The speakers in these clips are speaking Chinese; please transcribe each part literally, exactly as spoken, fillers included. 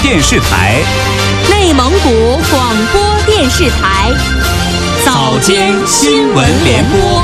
电视台、 内蒙古广播电视台早间新闻联播。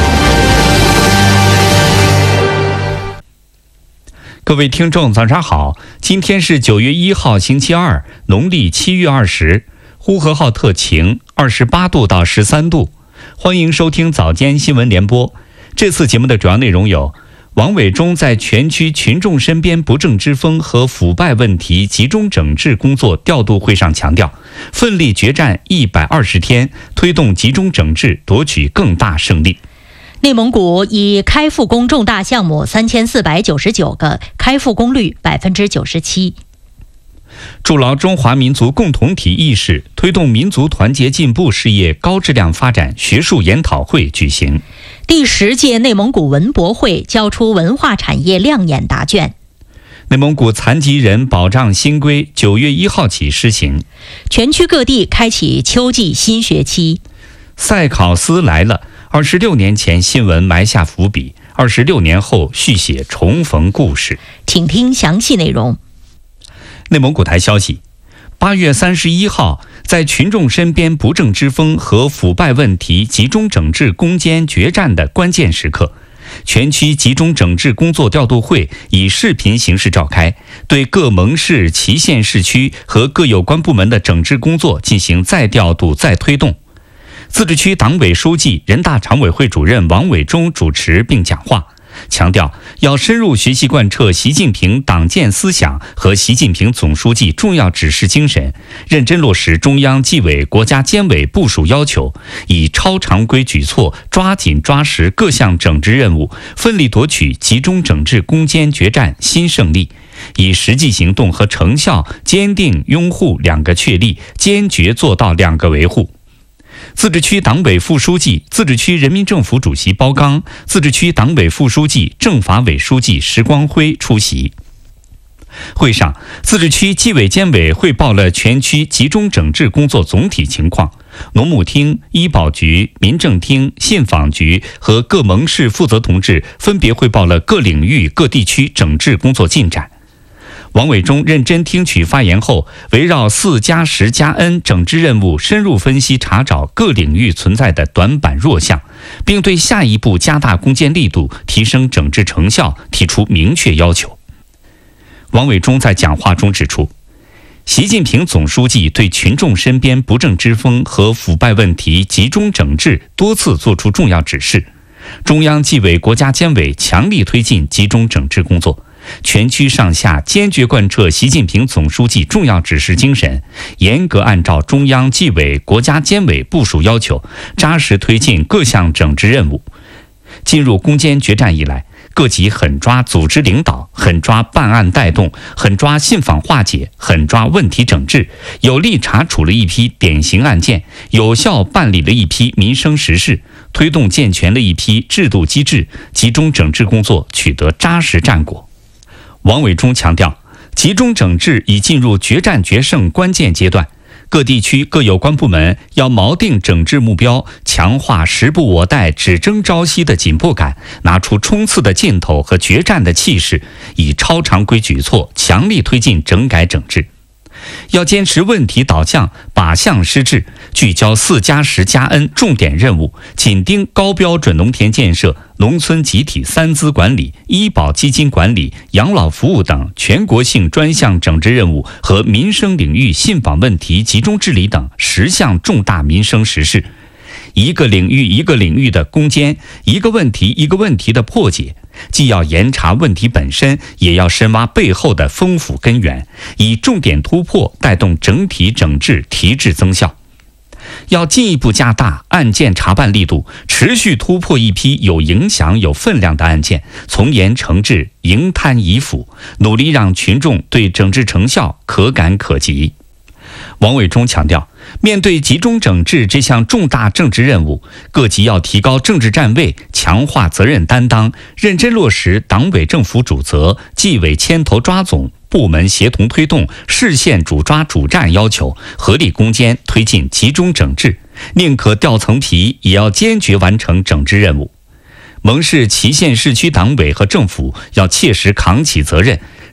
各位听众早上好，今天是九月一号星期二，农历七月二十，呼和浩特晴，二十八度到十三度。欢迎收听早间新闻联播。这次节目的主要内容有：王伟忠在全区群众身边不正之风和腐败问题集中整治工作调度会上强调，奋力决战一百二十天，推动集中整治夺取更大胜利。 内蒙古已开复工重大项目三千四百九十九个，开复工率百分之九十七。 筑牢中华民族共同体意识，推动民族团结进步事业高质量发展学术研讨会举行。 第十届内蒙古文博会交出文化产业亮眼答卷。 内蒙古残疾人保障新规九月一号起施行。 全区各地开启秋季新学期。 赛考斯来了，二十六年前新闻埋下伏笔，二十六年后续写重逢故事。 请听详细内容。 内蒙古台消息，八月三十一号，在群众身边不正之风和腐败问题集中整治攻坚决战的关键时刻，全区集中整治工作调度会以视频形式召开，对各盟市、旗县市区和各有关部门的整治工作进行再调度、再推动。自治区党委书记、人大常委会主任王伟忠主持并讲话，强调要深入学习贯彻习近平党建思想和习近平总书记重要指示精神，认真落实中央纪委国家监委部署要求，以超常规举措抓紧抓实各项整治任务，奋力夺取集中整治攻坚决战新胜利，以实际行动和成效坚定拥护两个确立，坚决做到两个维护。自治区党委副书记、自治区人民政府主席包刚，自治区党委副书记、政法委书记石光辉出席。会上，自治区纪委监委汇报了全区集中整治工作总体情况，农牧厅、医保局、民政厅、信访局和各盟市负责同志分别汇报了各领域各地区整治工作进展。王伟忠认真听取发言后，围绕四加十加 N 整治任务深入分析查找各领域存在的短板弱项，并对下一步加大攻坚力度、提升整治成效提出明确要求。王伟忠在讲话中指出，习近平总书记对群众身边不正之风和腐败问题集中整治多次作出重要指示，中央纪委国家监委强力推进集中整治工作，全区上下坚决贯彻习近平总书记重要指示精神，严格按照中央纪委国家监委部署要求，扎实推进各项整治任务。进入攻坚决战以来，各级狠抓组织领导，狠抓办案带动，狠抓信访化解，狠抓问题整治，有力查处了一批典型案件，有效办理了一批民生实事，推动健全了一批制度机制，集中整治工作取得扎实战果。王伟忠强调，集中整治已进入决战决胜关键阶段，各地区各有关部门要锚定整治目标，强化时不我待、只争朝夕的紧迫感，拿出冲刺的劲头和决战的气势，以超常规举措强力推进整改整治。要坚持问题导向、靶向施治，聚焦四加十加 N 重点任务，紧盯高标准农田建设、农村集体三资管理、医保基金管理、养老服务等全国性专项整治任务和民生领域信访问题集中治理等十项重大民生实事。一个领域一个领域的攻坚，一个问题一个问题的破解，既要严查问题本身，也要深挖背后的丰富根源，以重点突破带动整体整治提质增效。要进一步加大案件查办力度，持续突破一批有影响、有分量的案件，从严惩治，迎贪以腐，努力让群众对整治成效可感可及。王伟忠强调，面对集中整治这项重大政治任务，各级要提高政治站位，强化责任担当，认真落实党委政府主责、纪委牵头抓总、部门协同推动、市县主抓主战要求，合力攻坚推进集中整治，宁可掉层皮，也要坚决完成整治任务。盟市、旗县市区党委和政府要切实扛起责任，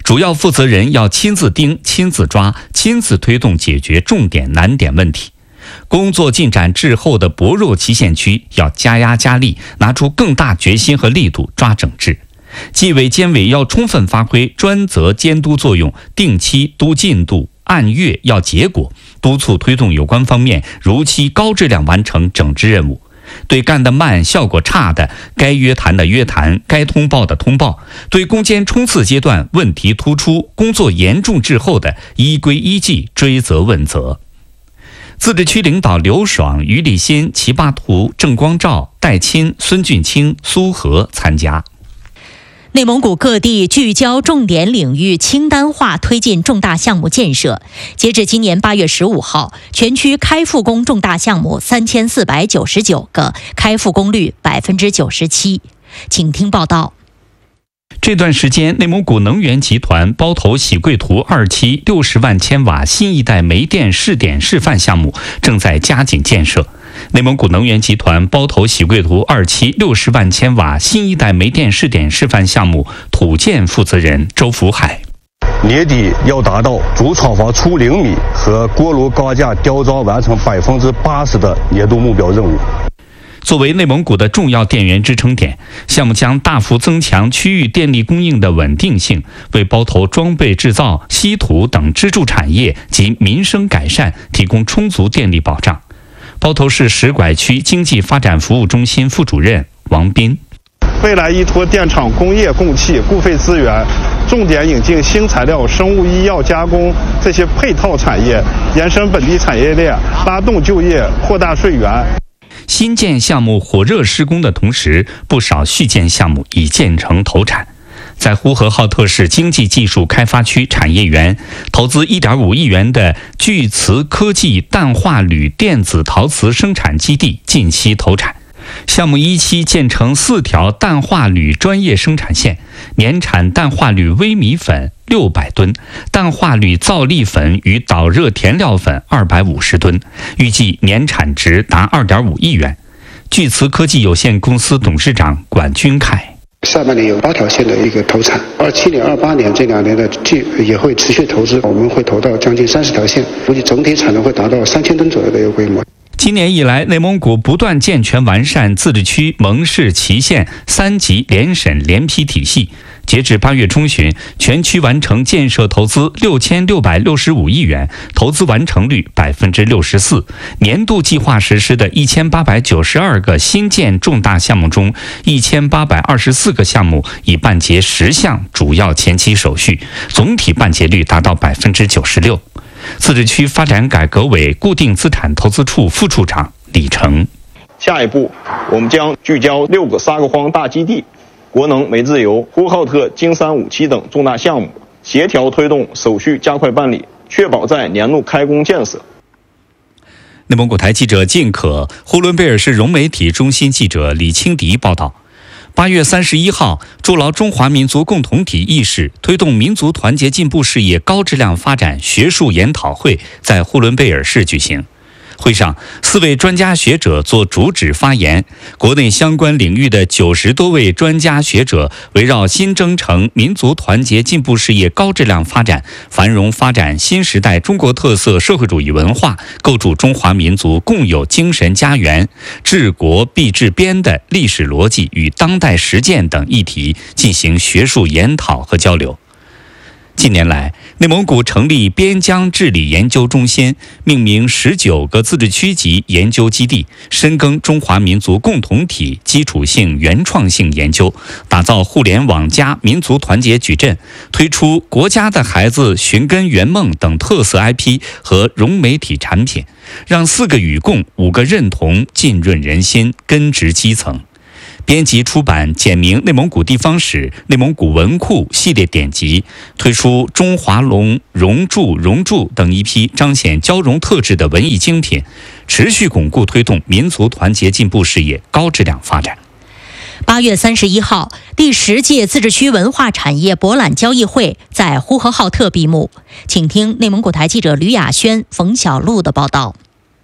主要负责人要亲自盯、亲自抓、亲自推动解决重点难点问题。工作进展滞后的薄弱期限区要加压加力，拿出更大决心和力度抓整治。纪委监委要充分发挥专责监督作用，定期督进度，按月要结果，督促推动有关方面如期高质量完成整治任务。对干得慢、效果差的，该约谈的约谈，该通报的通报；对攻坚冲刺阶段问题突出、工作严重滞后的，依规依纪追责问责。自治区领导刘爽、于立新、齐巴图、郑光照、戴钦、孙俊清、苏和参加。 内蒙古各地聚焦重点领域清单化推进重大项目建设。截至今年八月十五号，全区开复工重大项目三千四百九十九个，开复工率百分之九十七。请听报道。 这段时间，内蒙古能源集团包头喜贵图二期六十万千瓦新一代煤电试点示范项目正在加紧建设。内蒙古能源集团包头喜贵图二期六十万千瓦新一代煤电试点示范项目土建负责人周福海： 年底要达到主厂房出零米和锅炉高架雕装完成百分之八十的年度目标任务。 作为内蒙古的重要电源支撑点，项目将大幅增强区域电力供应的稳定性，为包头装备制造、稀土等支柱产业及民生改善提供充足电力保障。包头市石拐区经济发展服务中心副主任王斌： 未来依托电厂工业供气、固废资源，重点引进新材料、生物医药加工这些配套产业，延伸本地产业链，拉动就业，扩大税源。 新建项目火热施工的同时，不少续建项目已建成投产。在呼和浩特市经济技术开发区产业园，投资 一点五亿元的巨磁科技氮化铝电子陶瓷生产基地近期投产。项目一期建成四条氮化铝专业生产线，年产氮化铝微米粉六百吨，氮化铝皂粒粉与导热填料粉二百五十吨，预计年产值达 二点五亿元。巨磁科技有限公司董事长管军凯： 下半年有八条线的一个投产，二七年、二八年这两年的剧也会持续投资，我们会投到将近三十条线，估计整体产能会达到三千吨左右的一个规模。 今年以来，内蒙古不断健全完善自治区、盟市、旗县三级联审联批体系。截至八月中旬，全区完成建设投资六千六百六十五亿元，投资完成率百分之六十四。年度计划实施的一千八百九十二个新建重大项目中，一千八百二十四个项目已办结十项主要前期手续，总体办结率达到百分之九十六。自治区发展改革委固定资产投资处副处长李成： 下一步，我们将聚焦六个沙克荒大基地、国能煤自由、呼和浩特京三五期等重大项目，协调推动手续加快办理，确保在年度开工建设。 内蒙古台记者靳可、呼伦贝尔市融媒体中心记者李清迪报道。八月三十一号，筑牢中华民族共同体意识，推动民族团结进步事业高质量发展学术研讨会在呼伦贝尔市举行。会上，四位专家学者作主旨发言，国内相关领域的九十多位专家学者围绕新征程民族团结进步事业高质量发展、繁荣发展新时代中国特色社会主义文化，构筑中华民族共有精神家园、治国必治边的历史逻辑与当代实践等议题进行学术研讨和交流。近年来，内蒙古成立边疆治理研究中心，命名十九个自治区级研究基地，深耕中华民族共同体基础性原创性研究，打造互联网加民族团结矩阵，推出国家的孩子寻根圆梦等特色 I P 和融媒体产品，让四个与共、五个认同浸润人心，根植基层。编辑出版简明内蒙古地方史、内蒙古文库系列典籍，推出中华龙、融铸、融铸等一批彰显交融特质的文艺精品，持续巩固推动民族团结进步事业高质量发展。 八月三十一号，第十届自治区文化产业博览交易会在呼和浩特闭幕。请听内蒙古台记者吕雅轩、冯小璐的报道。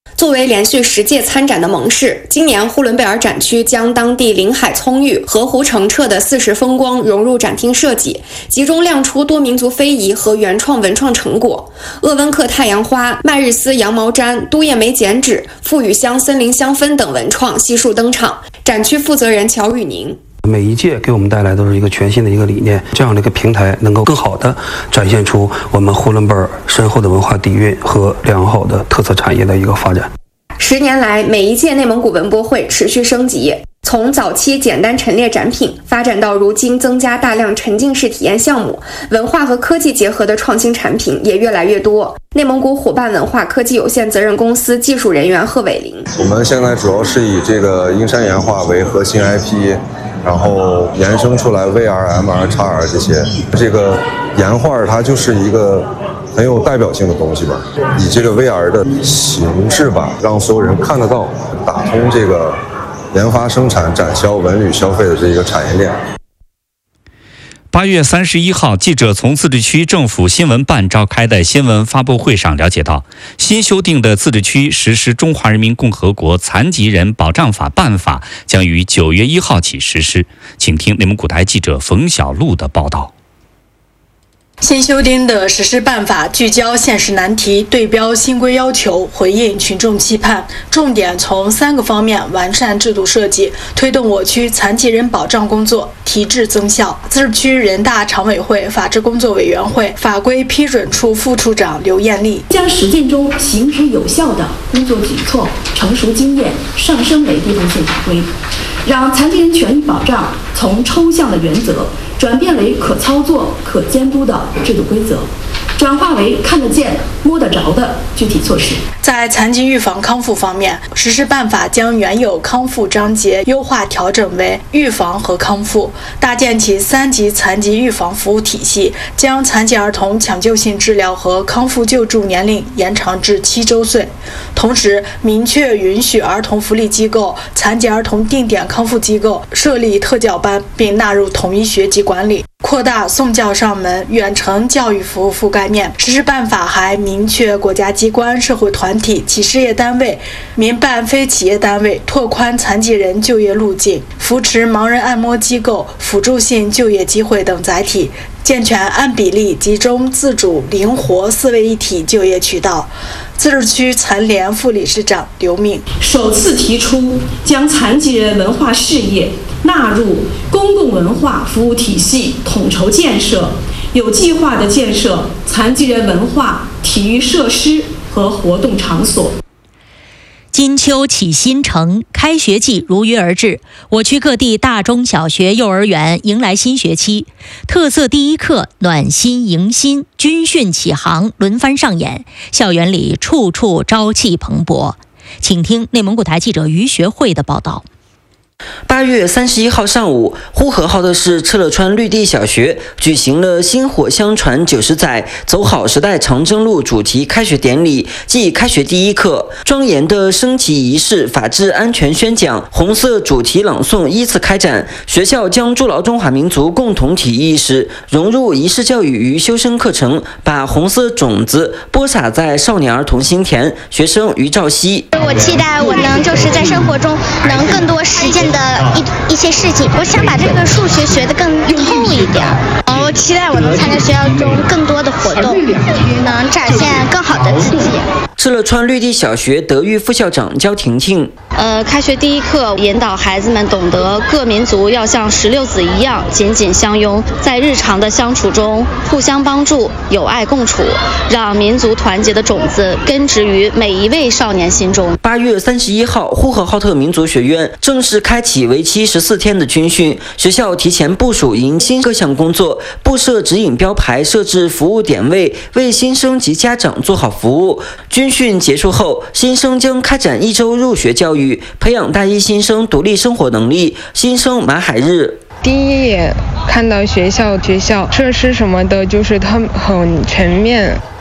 作为连续十届参展的盟市，今年呼伦贝尔展区将当地林海葱郁、河湖澄澈的四时风光融入展厅设计，集中亮出多民族非遗和原创文创成果。鄂温克太阳花、麦日斯羊毛毡、都叶梅剪纸、富语乡森林香氛等文创悉数登场。展区负责人乔宇宁。 每一届给我们带来都是一个全新的一个理念，这样的一个平台能够更好的展现出我们呼伦贝尔深厚的文化底蕴和良好的特色产业的一个发展。 十年来，每一届内蒙古文博会持续升级，从早期简单陈列展品，发展到如今增加大量沉浸式体验项目，文化和科技结合的创新产品也越来越多。内蒙古伙伴文化科技有限责任公司技术人员贺伟林： 我们现在主要是以这个阴山岩画为核心 I P。然后延伸出来 V R、M R、X R 这些，这个岩画它就是一个很有代表性的东西吧，以这个 V R 的形式吧，让所有人看得到，打通这个研发、生产、展销、文旅、消费的这个产业链。 八月三十一号，记者从自治区政府新闻办召开的新闻发布会上了解到，新修订的自治区实施《中华人民共和国残疾人保障法》办法将于九月一号起实施。请听内蒙古台记者冯小璐的报道。 新修订的实施办法聚焦现实难题，对标新规要求，回应群众期盼，重点从三个方面完善制度设计，推动我区残疾人保障工作提质增效。自治区人大常委会法制工作委员会法规批准处副处长刘艳丽将实践中行之有效的工作举措、成熟经验上升为部分性法规，让残疾人权益保障从抽象的原则转变为可操作、可监督的制度规则，转化为看得见、摸得着的具体措施。 在残疾预防康复方面，实施办法将原有康复章节优化调整为预防和康复，搭建起三级残疾预防服务体系，将残疾儿童抢救性治疗和康复救助年龄延长至七周岁。同时，明确允许儿童福利机构、残疾儿童定点康复机构设立特教班，并纳入统一学籍管理，扩大送教上门、远程教育服务覆盖面。实施办法还明确国家机关、社会团体、企事业单位、民办非企业单位拓宽残疾人就业路径，扶持盲人按摩机构、辅助性就业机会等载体，健全按比例、集中、自主、灵活四位一体就业渠道。自治区残联副理事长刘敏首次提出将残疾人文化事业纳入公共文化服务体系统筹建设，有计划地建设残疾人文化体育设施和活动场所。 金秋启新城，开学季如约而至，我区各地大中小学、幼儿园迎来新学期，特色第一课暖心迎新，军训启航轮番上演，校园里处处朝气蓬勃。请听内蒙古台记者于学慧的报道。 八月三十一号上午，呼和浩特市车勒川绿地小学举行了薪火相传九十载，走好时代长征路主题开学典礼暨开学第一课。庄严的升旗仪式、法治安全宣讲、红色主题朗诵依次开展。学校将筑牢中华民族共同体意识融入仪式教育与修身课程，把红色种子播撒在少年儿童心田。学生于兆熙： 我期待我能就是在生活中能更多实践的一一些事情，我想把这个数学学得更透一点。我期待我能参加学校中更多的活动，能展现更好的自己。 车勒川绿地小学德育副校长焦婷婷： 呃，开学第一课引导孩子们懂得各民族要像石榴子一样紧紧相拥，在日常的相处中互相帮助、友爱共处，让民族团结的种子根植于每一位少年心中。 八月三十一号，呼和浩特民族学院正式开启为期十四天的军训，学校提前部署迎新各项工作，布设指引标牌，设置服务点位，为新生及家长做好服务。军训结束后，新生将开展一周入学教育，培养大一新生独立生活能力。新生马海日： 第一眼看到学校学校设施什么的，就是它很全面。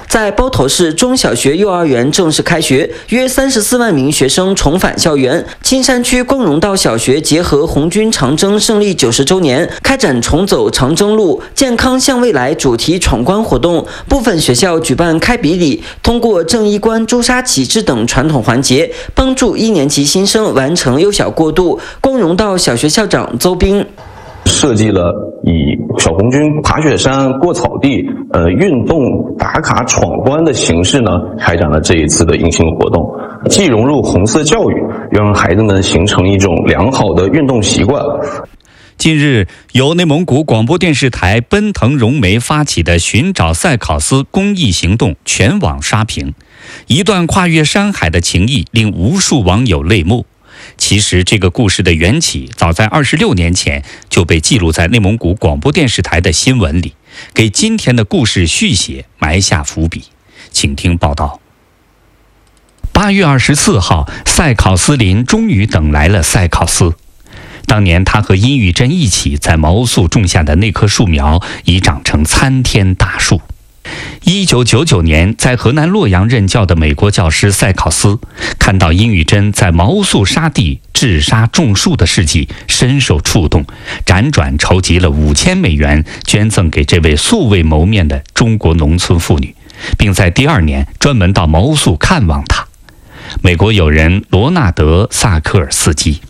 在包头市中小学、幼儿园正式开学，约三十四万名学生重返校园。青山区光荣道小学结合红军长征胜利九十周年，开展重走长征路，健康向未来主题闯关活动。部分学校举办开笔礼，通过正衣冠、朱砂启智等传统环节，帮助一年级新生完成幼小过渡。光荣道小学校长邹斌设计了以小红军爬雪山、过草地、呃运动打卡闯关的形式呢，开展了这一次的迎新活动，既融入红色教育，又让孩子们形成一种良好的运动习惯。 近日，由内蒙古广播电视台奔腾融媒发起的寻找赛考斯公益行动全网刷屏，一段跨越山海的情谊令无数网友泪目。其实这个故事的缘起早在二十六年前就被记录在内蒙古广播电视台的新闻里，给今天的故事续写埋下伏笔。请听报道。八月二十四号，赛考斯林终于等来了赛考斯。当年他和殷玉珍一起在毛素种下的那棵树苗已长成参天大树。一九九九年，在河南洛阳任教的美国教师赛考斯看到殷玉珍在毛素沙地治沙种树的事迹，深受触动，辗转筹集了五千美元，捐赠给这位素未谋面的中国农村妇女，并在第二年专门到毛素看望她。美国友人罗纳德·萨科尔斯基。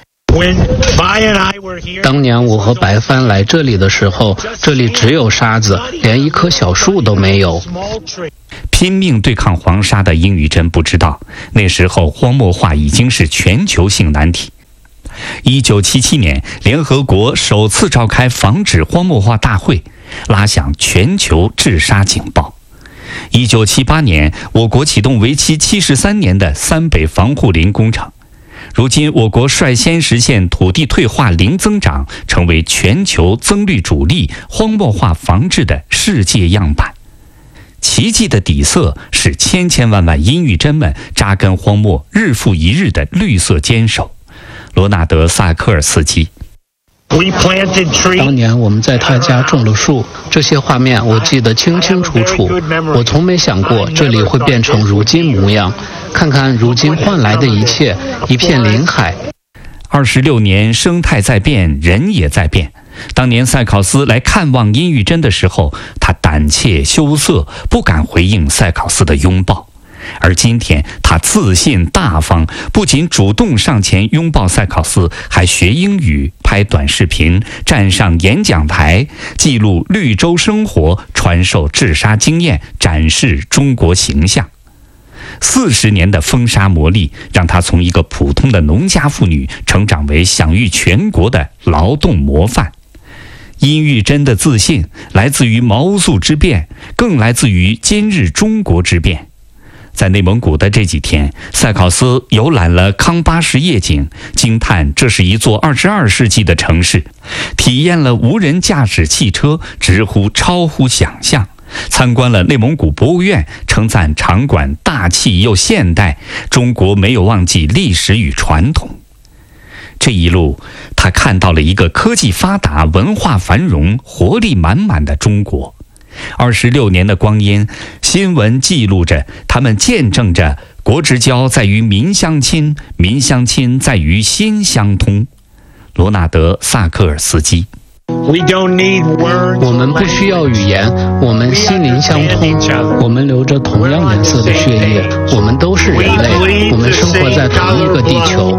当年我和白帆来这里的时候，这里只有沙子，连一棵小树都没有。 拼命对抗黄沙的殷玉珍不知道，那时候荒漠化已经是全球性难题。一九七七年，联合国首次召开防止荒漠化大会，拉响全球治沙警报。一九七八年，我国启动为期七十三年的三北防护林工程。如今，我国率先实现土地退化零增长，成为全球增绿主力、荒漠化防治的世界样板。奇迹的底色是千千万万殷玉珍们扎根荒漠、日复一日的绿色坚守。罗纳德·萨科尔斯基。 当年我们在他家种了树，这些画面我记得清清楚楚。我从没想过这里会变成如今模样。看看如今换来的一切，一片林海。 二十六年，生态在变，人也在变。当年赛考斯来看望殷玉珍的时候，他胆怯羞涩，不敢回应赛考斯的拥抱。而今天，他自信大方，不仅主动上前拥抱赛考斯，还学英语、拍短视频，站上演讲台，记录绿洲生活，传授治沙经验，展示中国形象。四十年的风沙磨砺，让她从一个普通的农家妇女成长为享誉全国的劳动模范。殷玉珍的自信来自于毛素之变，更来自于今日中国之变。在内蒙古的这几天，赛考斯游览了康巴什夜景，惊叹这是一座二十二世纪的城市；体验了无人驾驶汽车，直呼超乎想象；参观了内蒙古博物院，称赞场馆大气又现代，中国没有忘记历史与传统。这一路，他看到了一个科技发达、文化繁荣、活力满满的中国。二十六年的光阴，新闻记录着，他们见证着国之交在于民相亲，民相亲在于心相通。罗纳德·萨科尔斯基。 我们不需要语言，我们心灵相通，我们流着同样颜色的血液，我们都是人类，我们生活在同一个地球。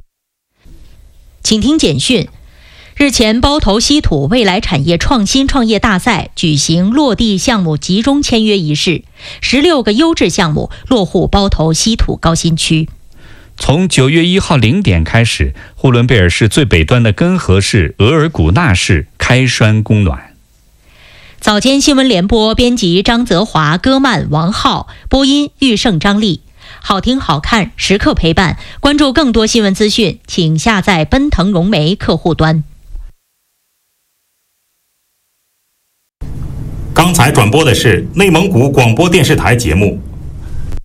请听简讯。日前，包头稀土未来产业创新创业大赛举行落地项目集中签约仪式，十六个优质项目落户包头稀土高新区。 从九月一号零点开始，呼伦贝尔市最北端的根河市、额尔古纳市开栓供暖。 早间新闻联播编辑张泽华、戈曼、王浩，播音玉胜、张丽。好听好看，时刻陪伴。关注更多新闻资讯，请下载奔腾融媒客户端。 刚才转播的是内蒙古广播电视台节目。